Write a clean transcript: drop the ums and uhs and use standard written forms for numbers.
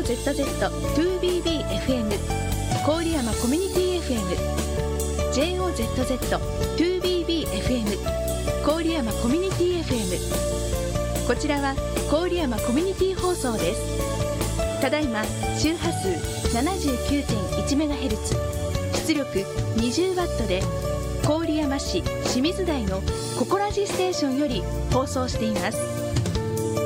JOZZ2BBFM 郡山コミュニティ FM、 JOZZ2BBFM 郡山コミュニティ FM、 こちらは郡山コミュニティ放送です。ただいま周波数 79.1MHz、 出力 20W で郡山市清水台のココラジステーションより放送しています。